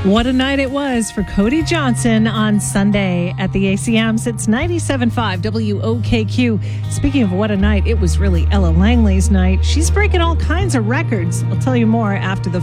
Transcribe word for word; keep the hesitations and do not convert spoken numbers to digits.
What a night it was for Cody Johnson on Sunday at the A C Ms. It's ninety-seven point five W O K Q. Speaking of what a night, it was really Ella Langley's night. She's breaking all kinds of records. I'll tell you more after the